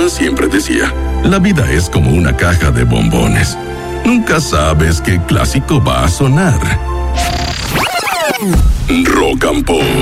abuela siempre decía, la vida es como una caja de bombones. Nunca sabes qué clásico va a sonar. Rock and Pop.